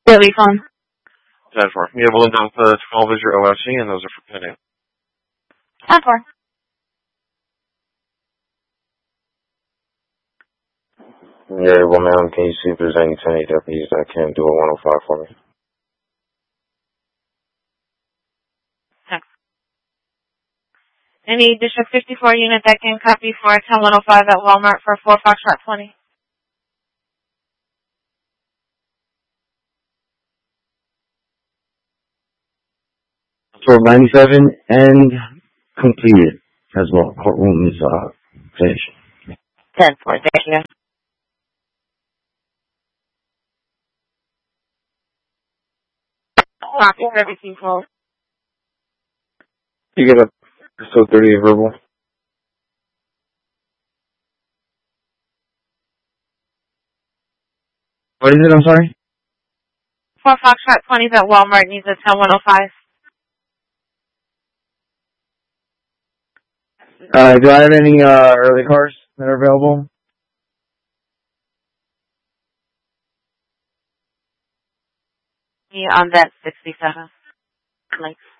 Daily phone. 10-4. You have a window for 12 is your OFC, and those are for pending. 10-4. Yeah, well, ma'am, can you see if there's any 10 deputies that can do a 105 for me? Thanks. Any District 54 unit that can copy for 10105 at Walmart for 4 Foxtrot 20. For 97 and completed as well. Courtroom is finished. 10-4. Thank you. Copy everything full. You get a so 30 verbal. What is it? I'm sorry? 4 Foxtrot 20 at Walmart needs a 10105. Do I have any early cars that are available? Yeah, on that 67. Thanks.